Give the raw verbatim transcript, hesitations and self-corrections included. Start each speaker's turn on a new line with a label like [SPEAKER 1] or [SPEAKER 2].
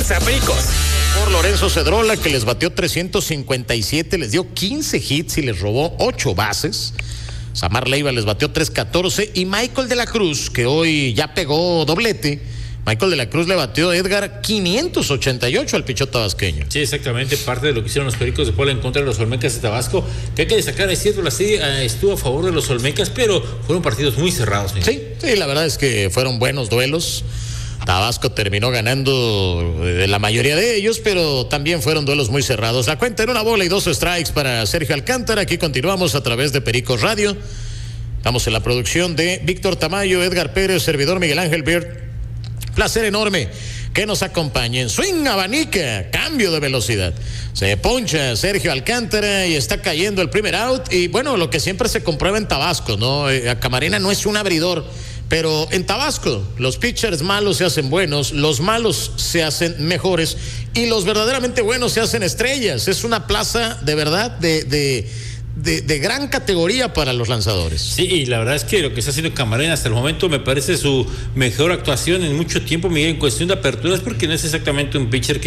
[SPEAKER 1] Fuerza, Pericos.
[SPEAKER 2] Por Lorenzo Cedrola, que les batió trescientos cincuenta y siete, les dio quince hits y les robó ocho bases. Samar Leiva les batió trescientos catorce y Michael de la Cruz, que hoy ya pegó doblete. Michael de la Cruz le batió a Edgar quinientos ochenta y ocho al pichón tabasqueño.
[SPEAKER 3] Sí, exactamente, parte de lo que hicieron los Pericos de Puebla en contra de los Olmecas de Tabasco, que hay que destacar, es cierto, la serie estuvo a favor de los Olmecas, pero fueron partidos muy cerrados. Mira.
[SPEAKER 2] Sí, sí, la verdad es que fueron buenos duelos. Tabasco terminó ganando de la mayoría de ellos, pero también fueron duelos muy cerrados. La cuenta en una bola y dos strikes para Sergio Alcántara. Aquí continuamos a través de Pericos Radio. Estamos en la producción de Víctor Tamayo, Edgar Pérez, servidor Miguel Ángel Beard. Placer enorme que nos acompañen. Swing, abanica, cambio de velocidad. Se poncha Sergio Alcántara y está cayendo el primer out. Y bueno, lo que siempre se comprueba en Tabasco, ¿no? Eh, Camarena no es un abridor, pero en Tabasco los pitchers malos se hacen buenos, los malos se hacen mejores y los verdaderamente buenos se hacen estrellas. Es una plaza de verdad de... de De, de gran categoría para los lanzadores.
[SPEAKER 3] Sí, y la verdad es que lo que está haciendo Camarena hasta el momento me parece su mejor actuación en mucho tiempo, Miguel, en cuestión de aperturas, porque no es exactamente un pitcher que